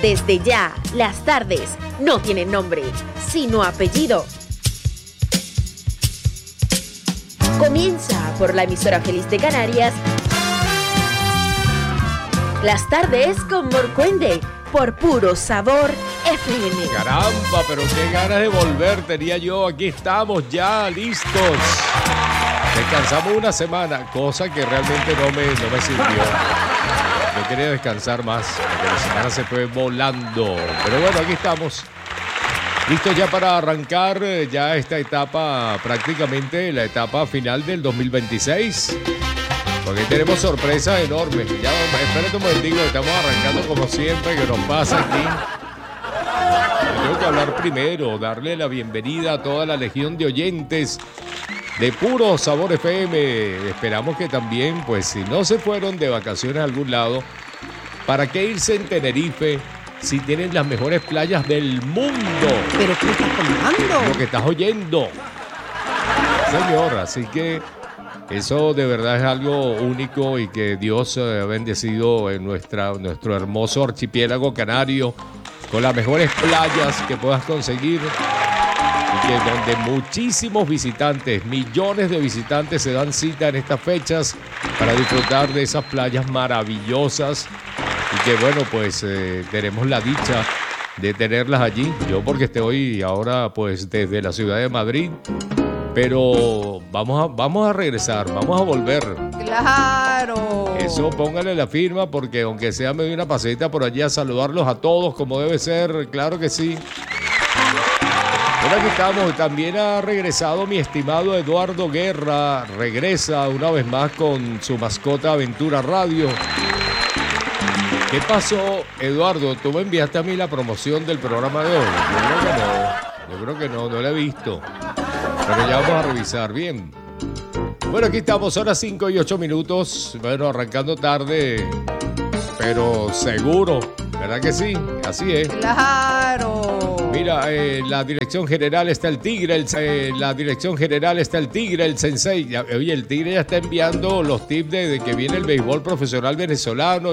Desde ya, las tardes no tienen nombre, sino apellido. Comienza por la emisora Feliz de Canarias. Las tardes con Morcuende, por Puro Sabor FM. Caramba, pero qué ganas de volver tenía yo. Aquí estamos ya listos. Descansamos una semana, cosa que realmente no me sirvió. Yo quería descansar más, porque la semana se fue volando. Pero bueno, aquí estamos. Listos ya para arrancar ya esta etapa, prácticamente la etapa final del 2026. Porque tenemos sorpresas enormes. Ya, espérate un momentico, estamos arrancando como siempre, que nos pasa aquí. Yo tengo que hablar primero, darle la bienvenida a toda la legión de oyentes de Puro Sabor FM. Esperamos que también, pues si no se fueron de vacaciones a algún lado, ¿para qué irse en Tenerife si tienen las mejores playas del mundo? ¿Pero qué estás contando? Lo que estás oyendo, señor. Así que eso de verdad es algo único y que Dios ha bendecido en nuestro hermoso archipiélago canario con las mejores playas que puedas conseguir. Y que donde muchísimos visitantes, millones de visitantes se dan cita en estas fechas para disfrutar de esas playas maravillosas. Y que bueno, pues tenemos la dicha de tenerlas allí. Yo porque estoy ahora pues desde la ciudad de Madrid. Pero vamos a regresar, vamos a volver. ¡Claro! Eso, póngale la firma porque aunque sea me doy una paseita por allí a saludarlos a todos como debe ser, claro que sí. Bueno, aquí estamos. También ha regresado mi estimado Eduardo Guerra. Regresa una vez más con su mascota Aventura Radio. ¿Qué pasó, Eduardo? Tú me enviaste a mí la promoción del programa de hoy. Yo creo que no la he visto. Pero ya vamos a revisar bien. Bueno, aquí estamos, horas 5 y 8 minutos. Bueno, arrancando tarde, pero seguro. ¿Verdad que sí? Así es. ¡Claro! Mira, la dirección general está el Tigre, el Sensei. Oye, el Tigre ya está enviando los tips de que viene el béisbol profesional venezolano.